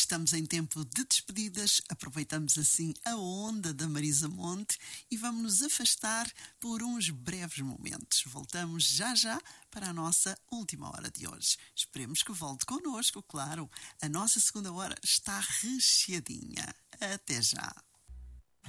Estamos em tempo de despedidas, aproveitamos assim a onda da Marisa Monte e vamos nos afastar por uns breves momentos. Voltamos já já para a nossa última hora de hoje. Esperemos que volte connosco, claro. A nossa segunda hora está recheadinha. Até já!